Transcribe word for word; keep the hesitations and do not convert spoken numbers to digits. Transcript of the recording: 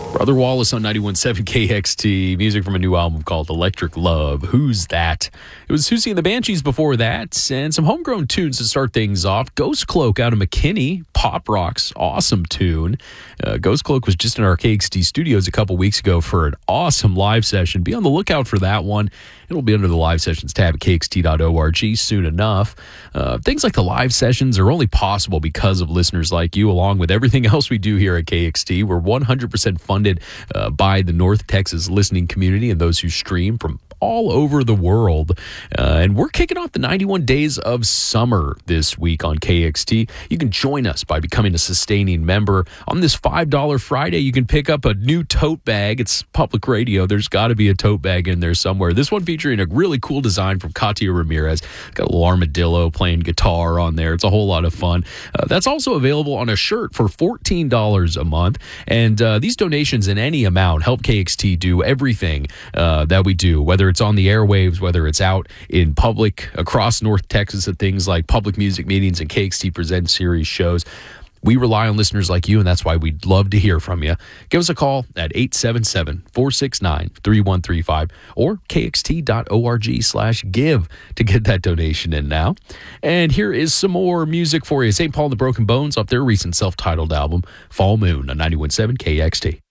Brother Wallace on ninety-one point seven K X T. Music from a new album called Electric Love. Who's That? It was Susie and the Banshees before that, and some homegrown tunes to start things off. Ghost Cloak out of McKinney, pop rocks, awesome tune. Uh, Ghost Cloak was just in our K X T studios a couple weeks ago for an awesome live session. Be on the lookout for that one. It'll be under the live sessions tab at K X T dot org soon enough. Uh, things like the live sessions are only possible because of listeners like you, along with everything else we do here at K X T. We're one hundred percent funded uh, by the North Texas listening community and those who stream from all over the world. Uh, and we're kicking off the ninety-one days of summer this week on K X T. You can join us by becoming a sustaining member. On this five dollar Friday, you can pick up a new tote bag. It's public radio. There's got to be a tote bag in there somewhere. This one featuring a really cool design from Katia Ramirez. Got a little armadillo playing guitar on there. It's a whole lot of fun. Uh, that's also available on a shirt for fourteen dollars a month. And uh, these donations in any amount help K X T do everything uh, that we do, whether it's on the airwaves, whether it's out in public across North Texas at things like public music meetings and K X T Presents series shows. We rely on listeners like you, and that's why we'd love to hear from you. Give us a call at eight seven seven, four six nine, three one three five or K X T dot org slash give to get that donation in now. And here is some more music for you. Saint Paul and the Broken Bones off their recent self-titled album, Fall Moon, on ninety-one point seven K X T.